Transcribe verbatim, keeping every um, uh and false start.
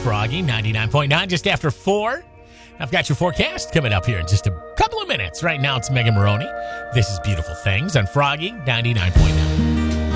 Froggy ninety-nine point nine, just after four. I've got your forecast coming up here in just a couple of minutes. Right now, it's Megan Maroney. This is Beautiful Things on Froggy ninety-nine point nine.